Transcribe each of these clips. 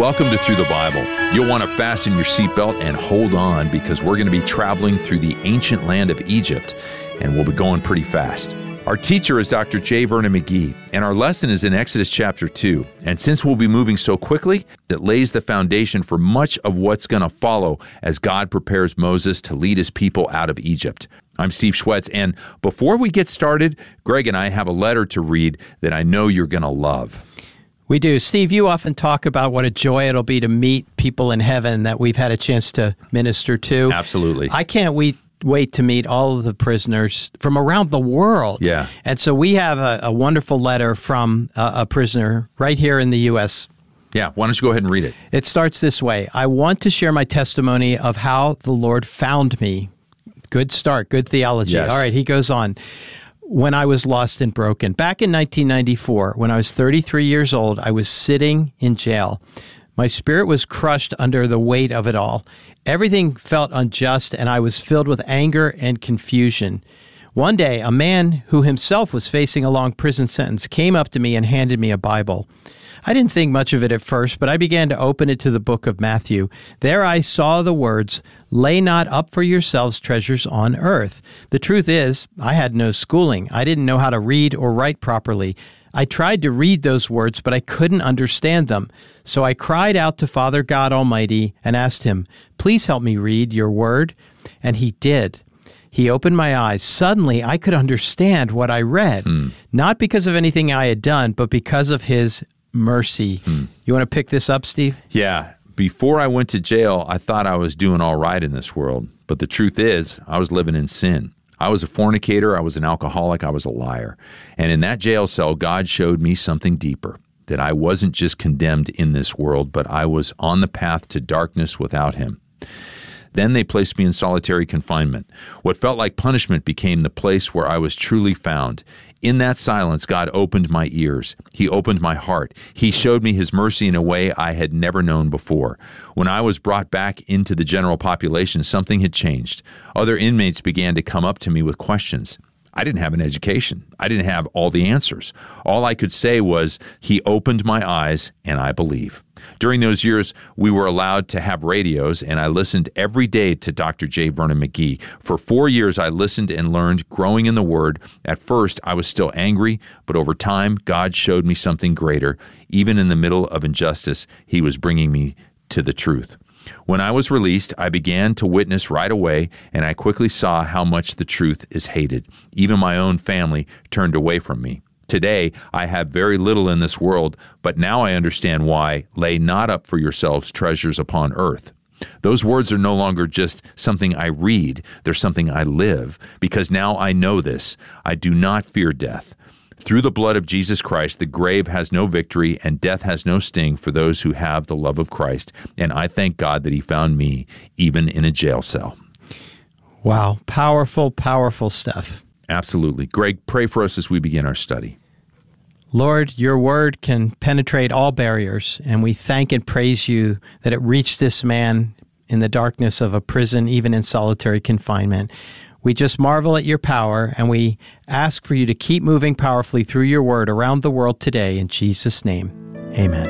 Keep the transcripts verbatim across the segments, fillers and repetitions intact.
Welcome to Through the Bible. You'll want to fasten your seatbelt and hold on because we're going to be traveling through the ancient land of Egypt, and we'll be going pretty fast. Our teacher is Doctor J. Vernon McGee, and our lesson is in Exodus chapter two. And since we'll be moving so quickly, it lays the foundation for much of what's going to follow as God prepares Moses to lead his people out of Egypt. I'm Steve Schwetz, and before we get started, Greg and I have a letter to read that I know you're going to love. We do. Steve, you often talk about what a joy it'll be to meet people in heaven that we've had a chance to minister to. Absolutely. I can't wait. wait to meet all of the prisoners from around the world. Yeah. And so we have a, a wonderful letter from a, a prisoner right here in the U S. Yeah, why don't you go ahead and read it? It starts this way. I want to share my testimony of how the Lord found me. Good start, good theology. Yes. All right, he goes on. When I was lost and broken. Back in nineteen ninety-four, when I was thirty-three years old, I was sitting in jail. My spirit was crushed under the weight of it all. Everything felt unjust, and I was filled with anger and confusion. One day, a man who himself was facing a long prison sentence came up to me and handed me a Bible. I didn't think much of it at first, but I began to open it to the book of Matthew. There I saw the words, "Lay not up for yourselves treasures on earth." The truth is, I had no schooling. I didn't know how to read or write properly. I tried to read those words, but I couldn't understand them. So I cried out to Father God Almighty and asked him, "Please help me read your word." And he did. He opened my eyes. Suddenly, I could understand what I read, hmm. not because of anything I had done, but because of his mercy. Hmm. You want to pick this up, Steve? Yeah. Before I went to jail, I thought I was doing all right in this world. But the truth is, I was living in sin. I was a fornicator, I was an alcoholic, I was a liar. And in that jail cell, God showed me something deeper, that I wasn't just condemned in this world, but I was on the path to darkness without him. Then they placed me in solitary confinement. What felt like punishment became the place where I was truly found. In that silence, God opened my ears. He opened my heart. He showed me his mercy in a way I had never known before. When I was brought back into the general population, something had changed. Other inmates began to come up to me with questions. I didn't have an education. I didn't have all the answers. All I could say was, he opened my eyes, and I believe. During those years, we were allowed to have radios, and I listened every day to Doctor J. Vernon McGee. For four years, I listened and learned, growing in the Word. At first, I was still angry, but over time, God showed me something greater. Even in the middle of injustice, he was bringing me to the truth. When I was released, I began to witness right away, and I quickly saw how much the truth is hated. Even my own family turned away from me. Today, I have very little in this world, but now I understand why. Lay not up for yourselves treasures upon earth. Those words are no longer just something I read. They're something I live, because now I know this. I do not fear death. Through the blood of Jesus Christ, the grave has no victory and death has no sting for those who have the love of Christ. And I thank God that he found me even in a jail cell. Wow. Powerful, powerful stuff. Absolutely. Greg, pray for us as we begin our study. Lord, your word can penetrate all barriers, and we thank and praise you that it reached this man in the darkness of a prison, even in solitary confinement. We just marvel at your power, and we ask for you to keep moving powerfully through your word around the world today. In Jesus' name, amen.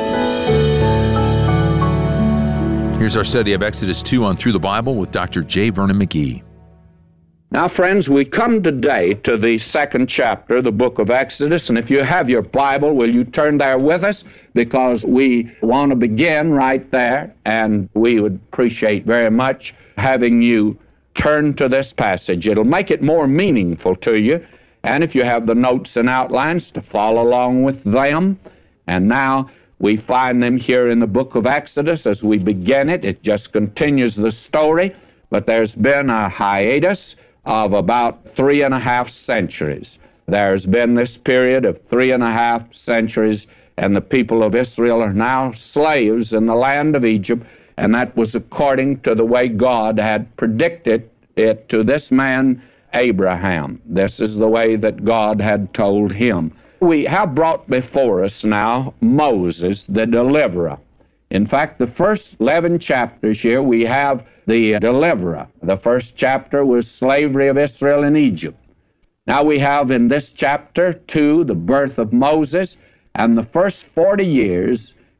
Here's our study of Exodus two on Through the Bible with Doctor J. Vernon McGee. Now, friends, we come today to the second chapter of the book of Exodus, and if you have your Bible, will you turn there with us? Because we want to begin right there, and we would appreciate very much having you turn to this passage. It'll make it more meaningful to you, and if you have the notes and outlines, to follow along with them. And now we find them here in the book of Exodus as we begin it. It just continues the story, but there's been a hiatus of about three and a half centuries. There's been this period of three and a half centuries, and the people of Israel are now slaves in the land of Egypt, and that was according to the way God had predicted it to this man, Abraham. This is the way that God had told him. We have brought before us now Moses, the deliverer. In fact, the first eleven chapters here, we have the deliverer. The first chapter was slavery of Israel in Egypt. Now we have in this chapter two, the birth of Moses, and the first forty years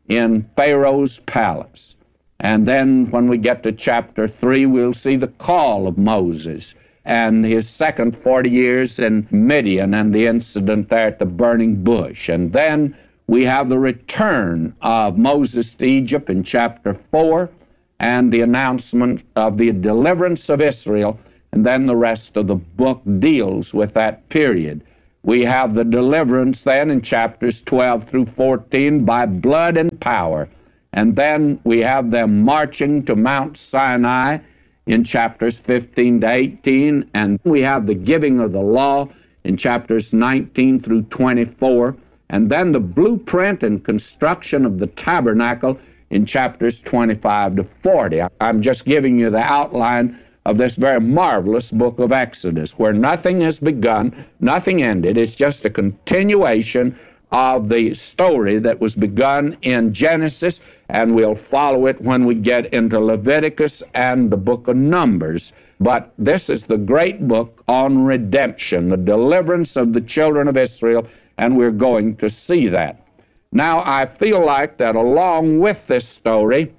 in Pharaoh's palace. And then when we get to chapter three, we'll see the call of Moses and his second forty years in Midian and the incident there at the burning bush. And then we have the return of Moses to Egypt in chapter four and the announcement of the deliverance of Israel. And then the rest of the book deals with that period. We have the deliverance then in chapters twelve through fourteen by blood and power. And then we have them marching to Mount Sinai in chapters fifteen to eighteen. And we have the giving of the law in chapters nineteen through twenty-four. And then the blueprint and construction of the tabernacle in chapters twenty-five to forty. I'm just giving you the outline of this very marvelous book of Exodus, where nothing has begun, nothing ended. It's just a continuation of the story that was begun in Genesis, and we'll follow it when we get into Leviticus and the book of Numbers. But this is the great book on redemption, the deliverance of the children of Israel, and we're going to see that. Now, I feel like that along with this story,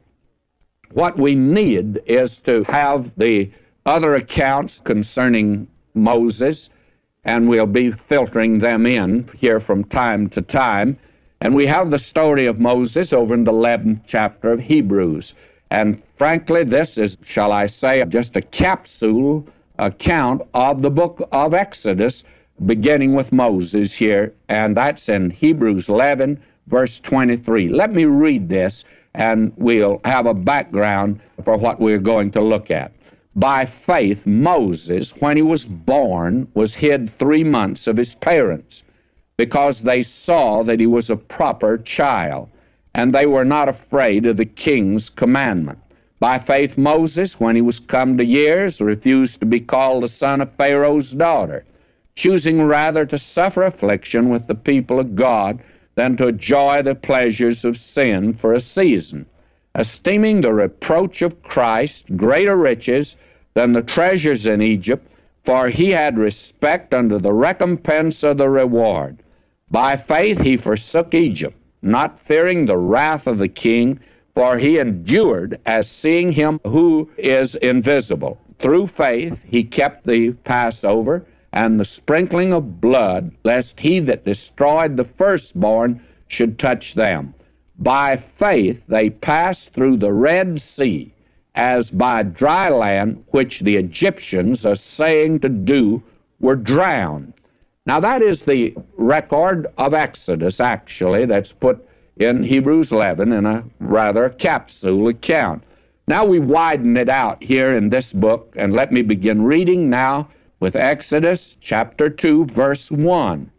what we need is to have the other accounts concerning Moses, and we'll be filtering them in here from time to time. And we have the story of Moses over in the eleventh chapter of Hebrews. And frankly, this is, shall I say, just a capsule account of the book of Exodus, beginning with Moses here, and that's in Hebrews eleven, verse twenty-three. Let me read this, and we'll have a background for what we're going to look at. By faith, Moses, when he was born, was hid three months of his parents, because they saw that he was a proper child, and they were not afraid of the king's commandment. By faith, Moses, when he was come to years, refused to be called the son of Pharaoh's daughter, choosing rather to suffer affliction with the people of God than to enjoy the pleasures of sin for a season, esteeming the reproach of Christ greater riches than the treasures in Egypt, for he had respect unto the recompense of the reward. By faith he forsook Egypt, not fearing the wrath of the king, for he endured as seeing him who is invisible. Through faith he kept the Passover and the sprinkling of blood, lest he that destroyed the firstborn should touch them. By faith they passed through the Red Sea, as by dry land, which the Egyptians, assaying to do, were drowned. Now that is the record of Exodus, actually, that's put in Hebrews eleven in a rather capsule account. Now we widen it out here in this book, and let me begin reading now with Exodus chapter two, verse one.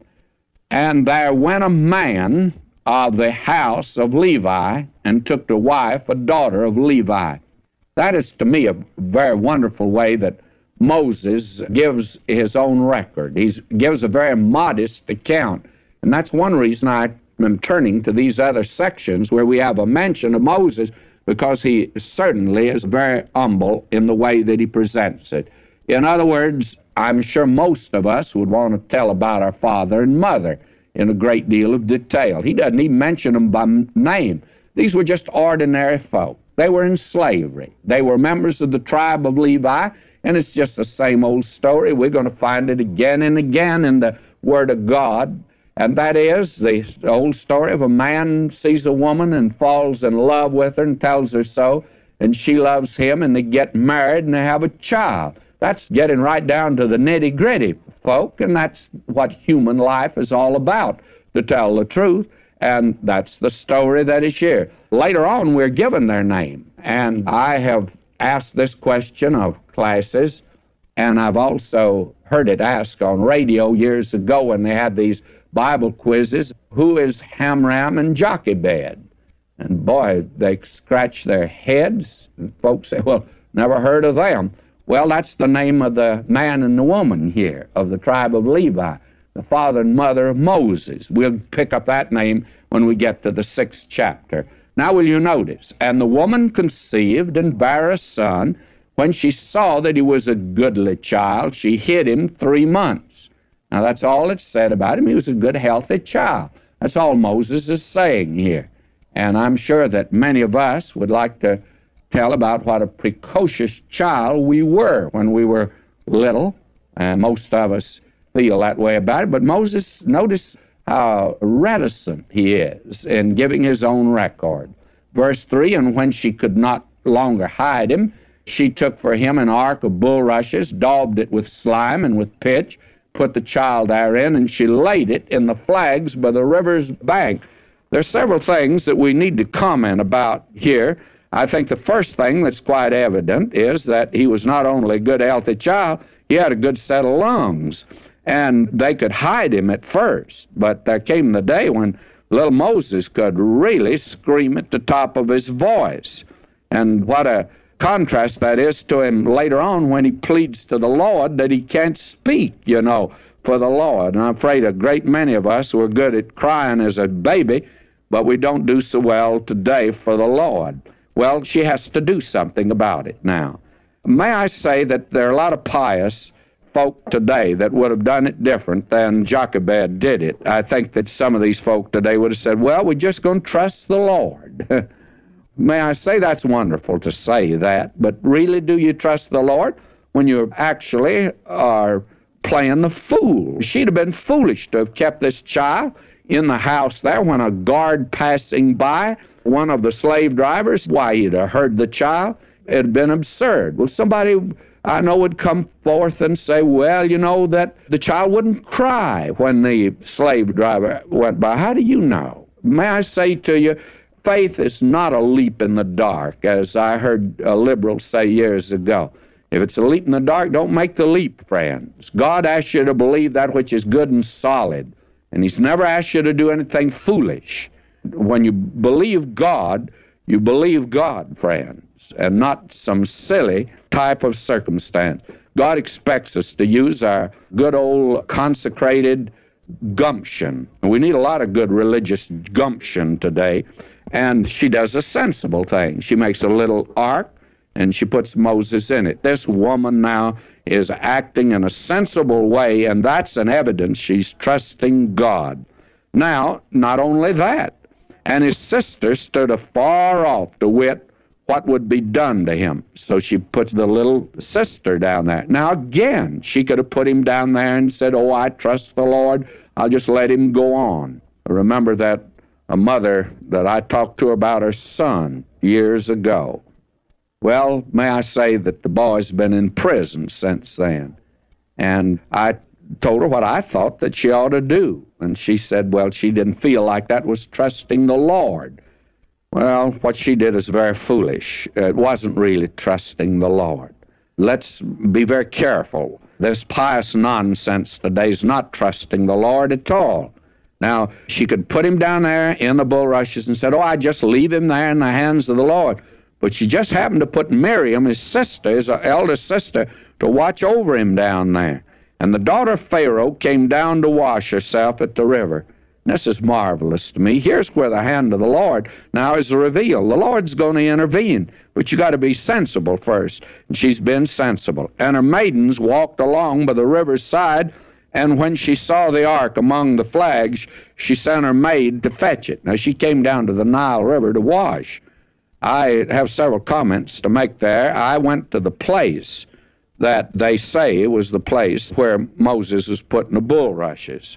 And there went a man of the house of Levi, and took to wife a daughter of Levi. That is, to me, a very wonderful way that Moses gives his own record. He gives a very modest account, and that's one reason I am turning to these other sections where we have a mention of Moses, because he certainly is very humble in the way that he presents it. In other words, I'm sure most of us would want to tell about our father and mother in a great deal of detail. He doesn't even mention them by name. These were just ordinary folk. They were in slavery. They were members of the tribe of Levi, and it's just the same old story. We're going to find it again and again in the Word of God, and that is the old story of a man sees a woman and falls in love with her and tells her so, and she loves him, and they get married and they have a child. That's getting right down to the nitty-gritty, folk, and that's what human life is all about, to tell the truth, and that's the story that is here. Later on, we're given their name, and I have asked this question of classes, and I've also heard it asked on radio years ago when they had these Bible quizzes, who is Hamram and Jochebed? And boy, they scratch their heads, and folks say, well, never heard of them. Well, that's the name of the man and the woman here of the tribe of Levi, the father and mother of Moses. We'll pick up that name when we get to the sixth chapter. Now will you notice, and the woman conceived and bare a son. When she saw that he was a goodly child, she hid him three months. Now that's all it said about him. He was a good, healthy child. That's all Moses is saying here. And I'm sure that many of us would like to tell about what a precocious child we were when we were little, and most of us feel that way about it. But Moses, notice how reticent he is in giving his own record. Verse three, and when she could not longer hide him, she took for him an ark of bulrushes, daubed it with slime and with pitch, put the child therein, and she laid it in the flags by the river's bank. There are several things that we need to comment about here. I think the first thing that's quite evident is that he was not only a good, healthy child, he had a good set of lungs. And they could hide him at first, but there came the day when little Moses could really scream at the top of his voice. And what a contrast that is to him later on when he pleads to the Lord that he can't speak, you know, for the Lord. And I'm afraid a great many of us were good at crying as a baby, but we don't do so well today for the Lord. Well, she has to do something about it now. May I say that there are a lot of pious folk today that would have done it different than Jochebed did it. I think that some of these folk today would have said, well, we're just going to trust the Lord. May I say that's wonderful to say that, but really do you trust the Lord when you actually are playing the fool? She'd have been foolish to have kept this child in the house there when a guard passing by, one of the slave drivers, why, he'd have heard the child. It had been absurd. Well, somebody I know would come forth and say, well, you know, that the child wouldn't cry when the slave driver went by. How do you know? May I say to you, faith is not a leap in the dark, as I heard a liberal say years ago. If it's a leap in the dark, don't make the leap, friends. God asks you to believe that which is good and solid, and he's never asked you to do anything foolish. When you believe God, you believe God, friends, and not some silly type of circumstance. God expects us to use our good old consecrated gumption. We need a lot of good religious gumption today, and she does a sensible thing. She makes a little ark, and she puts Moses in it. This woman now is acting in a sensible way, and that's an evidence she's trusting God. Now, not only that, and his sister stood afar off to wit what would be done to him. So she puts the little sister down there. Now, again, she could have put him down there and said, oh, I trust the Lord. I'll just let him go on. I remember that a mother that I talked to about her son years ago. Well, may I say that the boy's been in prison since then. And I told her what I thought that she ought to do. And she said, well, she didn't feel like that was trusting the Lord. Well, what she did is very foolish. It wasn't really trusting the Lord. Let's be very careful. This pious nonsense today is not trusting the Lord at all. Now, she could put him down there in the bulrushes and said, oh, I just leave him there in the hands of the Lord. But she just happened to put Miriam, his sister, his eldest sister, to watch over him down there. And the daughter of Pharaoh came down to wash herself at the river. This is marvelous to me. Here's where the hand of the Lord now is revealed. The Lord's going to intervene, but you got to be sensible first. And she's been sensible. And her maidens walked along by the river's side, and when she saw the ark among the flags, she sent her maid to fetch it. Now, she came down to the Nile River to wash. I have several comments to make there. I went to the place that they say was the place where Moses was putting the bulrushes.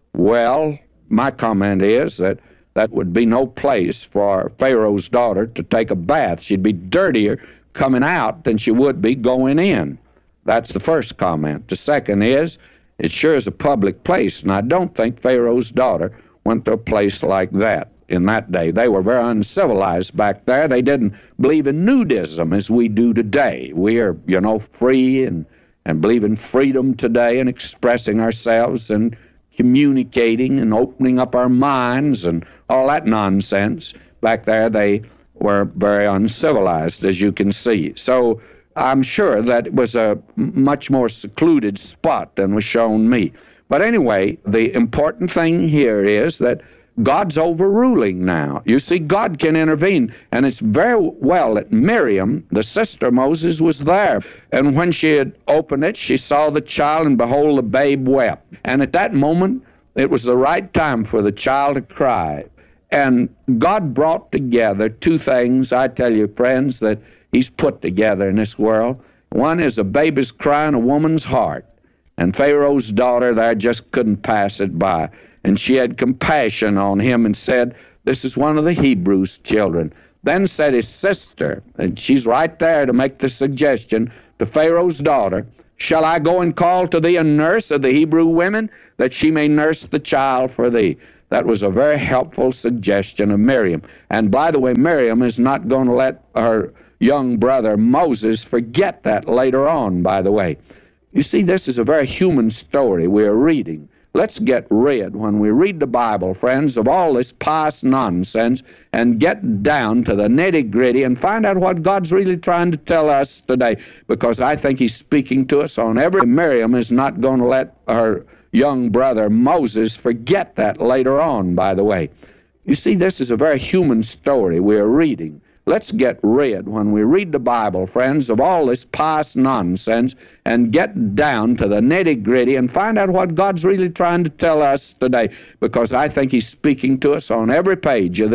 Well, my comment is that that would be no place for Pharaoh's daughter to take a bath. She'd be dirtier coming out than she would be going in. That's the first comment. The second is, it sure is a public place, and I don't think Pharaoh's daughter went to a place like that in that day. They were very uncivilized back there. They didn't believe in nudism as we do today. We are, you know, free and, and believe in freedom today and expressing ourselves and communicating and opening up our minds and all that nonsense. Back there, they were very uncivilized, as you can see. So I'm sure that it was a much more secluded spot than was shown me. But anyway, the important thing here is that God's overruling now. You see, God can intervene, and it's very well that Miriam, the sister of Moses, was there. And when she had opened it, she saw the child, and behold, the babe wept. And at that moment, it was the right time for the child to cry. And God brought together two things, I tell you, friends, that he's put together in this world. One is a baby's cry in a woman's heart. And Pharaoh's daughter there just couldn't pass it by. And she had compassion on him and said, this is one of the Hebrews' children. Then said his sister, and she's right there to make the suggestion to Pharaoh's daughter, shall I go and call to thee a nurse of the Hebrew women, that she may nurse the child for thee? That was a very helpful suggestion of Miriam. And by the way, Miriam is not going to let her young brother Moses forget that later on, by the way. You see, this is a very human story we are reading. Let's get rid, when we read the Bible, friends, of all this pious nonsense and get down to the nitty-gritty and find out what God's really trying to tell us today, because I think he's speaking to us on every... Miriam is not going to let her young brother Moses forget that later on, by the way. You see, this is a very human story we are reading. Let's get rid, when we read the Bible, friends, of all this pious nonsense and get down to the nitty-gritty and find out what God's really trying to tell us today, because I think he's speaking to us on every page of this